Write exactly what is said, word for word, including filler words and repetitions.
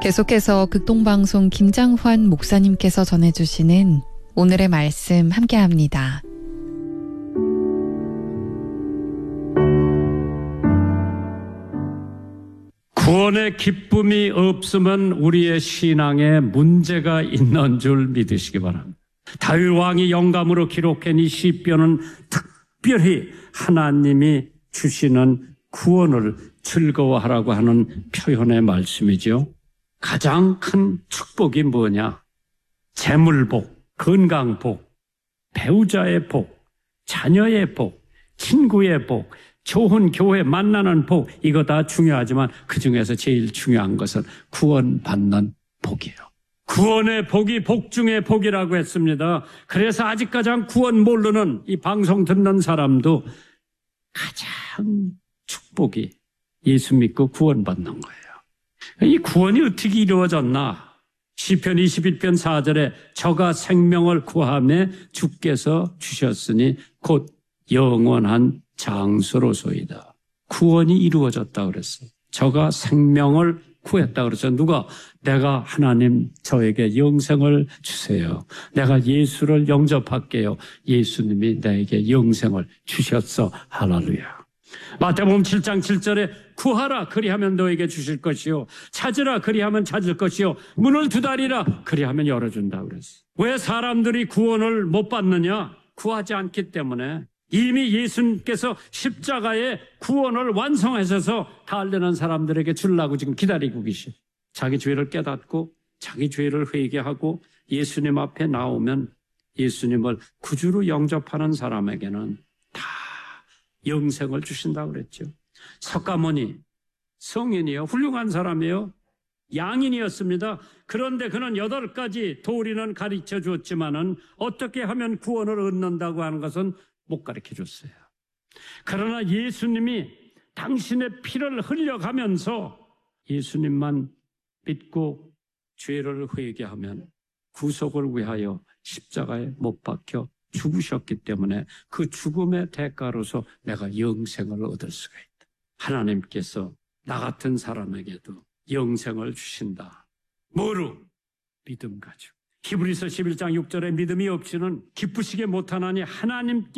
계속해서 극동방송 김장환 목사님께서 전해주시는 오늘의 말씀 함께합니다. 구원의 기쁨이 없으면 우리의 신앙에 문제가 있는 줄 믿으시기 바랍니다. 다윗 왕이 영감으로 기록한 이 시편은 특별히 하나님이 주시는 구원을 즐거워하라고 하는 표현의 말씀이죠. 가장 큰 축복이 뭐냐? 재물복, 건강복, 배우자의 복, 자녀의 복, 친구의 복, 좋은 교회 만나는 복, 이거 다 중요하지만 그중에서 제일 중요한 것은 구원받는 복이에요. 구원의 복이 복 중의 복이라고 했습니다. 그래서 아직 가장 구원 모르는 이 방송 듣는 사람도 가장 축복이 예수 믿고 구원받는 거예요. 이 구원이 어떻게 이루어졌나? 시편 이십일 편 사 절에 저가 생명을 구하며 주께서 주셨으니 곧 영원한 장소로소이다. 구원이 이루어졌다 그랬어요. 저가 생명을 구했다 그래서 누가? 내가 하나님 저에게 영생을 주세요. 내가 예수를 영접할게요. 예수님이 나에게 영생을 주셨어. 할렐루야. 마태복음 칠 장 칠 절에 구하라 그리하면 너에게 주실 것이요 찾으라 그리하면 찾을 것이요 문을 두드리라 그리하면 열어준다 그랬어요. 왜 사람들이 구원을 못 받느냐? 구하지 않기 때문에. 이미 예수님께서 십자가에 구원을 완성하셔서 다 알려는 사람들에게 주려고 지금 기다리고 계셔. 자기 죄를 깨닫고 자기 죄를 회개하고 예수님 앞에 나오면 예수님을 구주로 영접하는 사람에게는 다 영생을 주신다고 그랬죠. 석가모니 성인이요, 훌륭한 사람이에요. 양인이었습니다. 그런데 그는 여덟 가지 도리는 가르쳐 주었지만은 어떻게 하면 구원을 얻는다고 하는 것은 못 가르쳐 줬어요. 그러나 예수님이 당신의 피를 흘려가면서 예수님만 믿고 죄를 회개하면 구속을 위하여 십자가에 못 박혀 죽으셨기 때문에 그 죽음의 대가로서 내가 영생을 얻을 수가 있다. 하나님께서 나 같은 사람에게도 영생을 주신다. 뭐로? 믿음 가지고. 히브리서 십일 장 육 절에 믿음이 없이는 기쁘시게 못하나니 하나님께